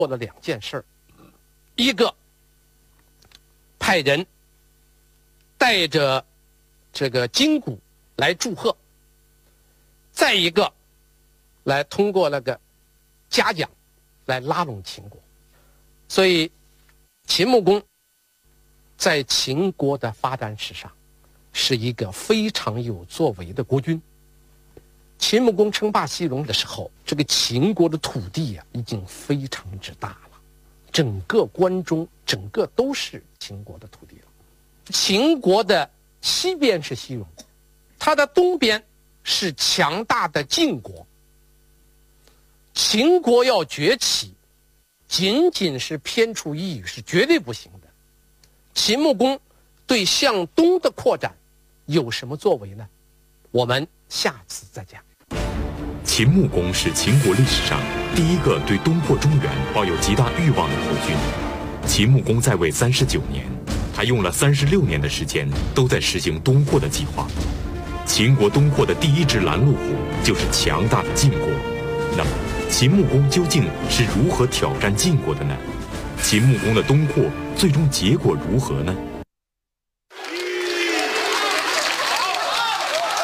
做了2件事儿，一个派人带着这个金鼓来祝贺，再一个来通过那个嘉奖来拉拢秦国。所以秦穆公在秦国的发展史上是一个非常有作为的国君。秦穆公称霸西戎的时候，这个秦国的土地已经非常之大了，整个关中整个都是秦国的土地了。秦国的西边是西戎，它的东边是强大的晋国。秦国要崛起，仅仅是偏处一隅是绝对不行的。秦穆公对向东的扩展有什么作为呢？我们下次再讲。 秦穆公是秦国历史上第一个对东扩中原抱有极大欲望的国君。秦穆公在位39年，他用了36年的时间都在实行东扩的计划。秦国东扩的第一只拦路虎就是强大的晋国。那么秦穆公究竟是如何挑战晋国的呢？秦穆公的东扩最终结果如何呢？